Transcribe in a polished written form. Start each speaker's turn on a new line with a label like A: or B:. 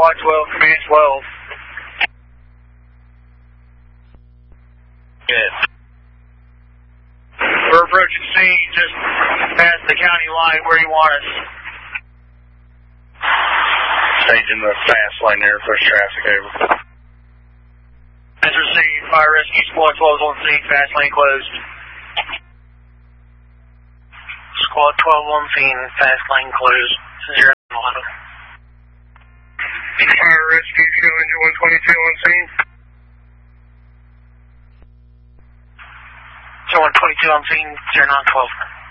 A: Squad 12, Command 12.
B: Good.
A: We're approaching scene just past the county line. Where do you want us?
B: Staging the fast lane there if there's traffic over.
A: As received, Fire Rescue Squad 12 is on scene, fast lane closed.
C: Squad 12 on scene, fast lane closed. 011.
A: Fire Rescue, show engine 122 on scene.
C: So 122 on scene, 0912.